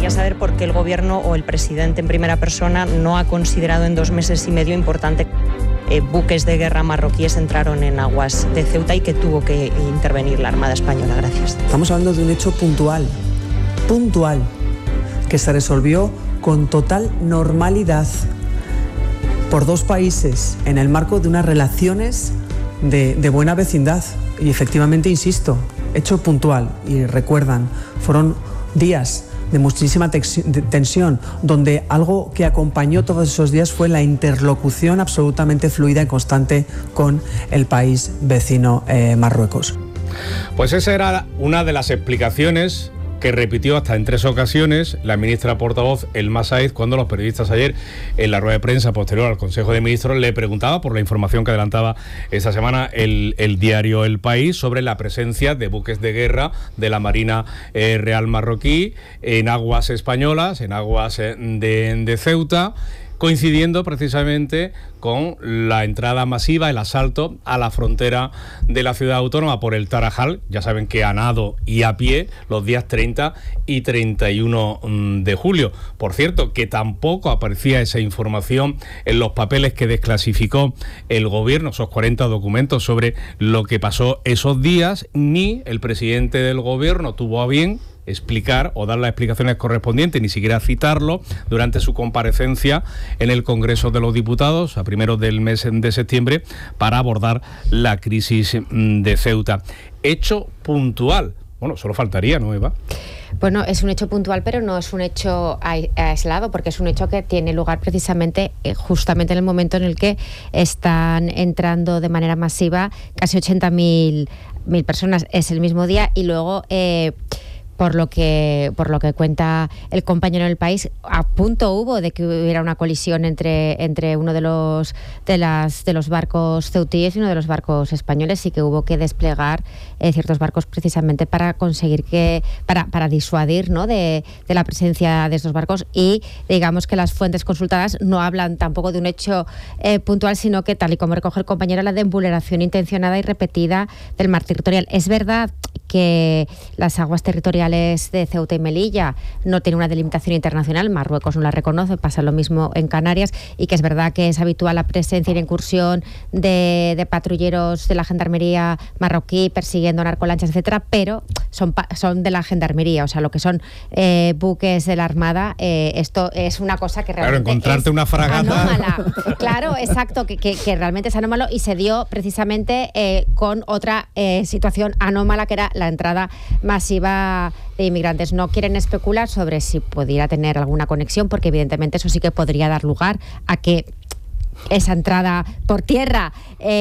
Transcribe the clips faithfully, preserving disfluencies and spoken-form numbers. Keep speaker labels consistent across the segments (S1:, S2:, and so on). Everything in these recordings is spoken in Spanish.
S1: gustaría saber por qué el Gobierno o el presidente en primera persona no ha considerado en dos meses y medio importante eh, buques de guerra marroquíes entraron en aguas de Ceuta y que tuvo que intervenir la Armada Española. Gracias.
S2: Estamos hablando de un hecho puntual, puntual, que se resolvió con total normalidad por dos países en el marco de unas relaciones de, de buena vecindad. Y efectivamente, insisto, hecho puntual. Y recuerdan, fueron días de muchísima tensión, donde algo que acompañó todos esos días fue la interlocución absolutamente fluida y constante con el país vecino eh, Marruecos.
S3: Pues esa era una de las explicaciones que repitió hasta en tres ocasiones la ministra portavoz Elma Saez cuando los periodistas ayer en la rueda de prensa posterior al Consejo de Ministros le preguntaba por la información que adelantaba esta semana el, el diario El País sobre la presencia de buques de guerra de la Marina eh, Real Marroquí en aguas españolas, en aguas eh, de, de Ceuta, coincidiendo precisamente con la entrada masiva, el asalto a la frontera de la ciudad autónoma por el Tarajal. Ya saben que a nado y a pie los días treinta y treinta y uno de julio. Por cierto, que tampoco aparecía esa información en los papeles que desclasificó el gobierno, esos cuarenta documentos sobre lo que pasó esos días, ni el presidente del gobierno tuvo a bien explicar o dar las explicaciones correspondientes, ni siquiera citarlo durante su comparecencia en el Congreso de los Diputados a primeros del mes de septiembre para abordar la crisis de Ceuta. Hecho puntual. Bueno, solo faltaría, ¿no, Eva?
S4: Bueno, es un hecho puntual, pero no es un hecho aislado, porque es un hecho que tiene lugar precisamente eh, justamente en el momento en el que están entrando de manera masiva casi ochenta mil personas. Es el mismo día y luego... Eh, Por lo que por lo que cuenta el compañero del País, a punto hubo de que hubiera una colisión entre entre uno de los de las de los barcos ceutíes y uno de los barcos españoles, y que hubo que desplegar eh, ciertos barcos precisamente para conseguir que para para disuadir, ¿no?, de, de la presencia de estos barcos. Y digamos que las fuentes consultadas no hablan tampoco de un hecho eh, puntual, sino que, tal y como recoge el compañero, la de vulneración intencionada y repetida del mar territorial. Es verdad que las aguas territoriales de Ceuta y Melilla no tienen una delimitación internacional, Marruecos no la reconoce, pasa lo mismo en Canarias, y que es verdad que es habitual la presencia y la incursión de, de patrulleros de la gendarmería marroquí persiguiendo narcolanchas, etcétera, pero son, son de la gendarmería, o sea, lo que son eh, buques de la Armada, eh, esto es una cosa que realmente
S3: claro, encontrarte
S4: es
S3: una fragata
S4: anómala. Claro, exacto, que, que, que realmente es anómalo, y se dio precisamente eh, con otra eh, situación anómala, que era la entrada masiva de inmigrantes. No quieren especular sobre si pudiera tener alguna conexión, porque evidentemente eso sí que podría dar lugar a que esa entrada por tierra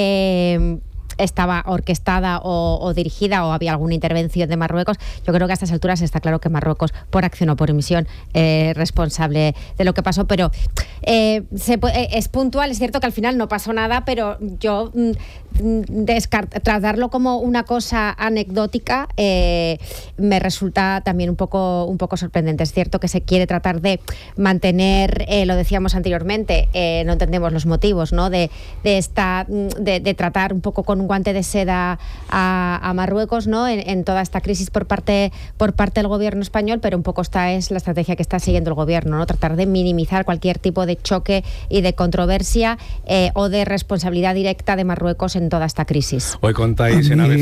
S4: eh, estaba orquestada o, o dirigida, o había alguna intervención de Marruecos. Yo creo que a estas alturas está claro que Marruecos, por acción o por omisión, es eh, responsable de lo que pasó, pero eh, se, eh, es puntual. Es cierto que al final no pasó nada, pero yo mm, descart- tratarlo como una cosa anecdótica eh, me resulta también un poco, un poco sorprendente. Es cierto que se quiere tratar de mantener, eh, lo decíamos anteriormente, eh, no entendemos los motivos, ¿no?, de, de, esta, de, de tratar un poco con un guante de seda a, a Marruecos, ¿no?, en, en toda esta crisis por parte por parte del gobierno español, pero un poco esta es la estrategia que está siguiendo el gobierno, ¿no?, tratar de minimizar cualquier tipo de choque y de controversia eh, o de responsabilidad directa de Marruecos en toda esta crisis.
S3: Hoy contáis en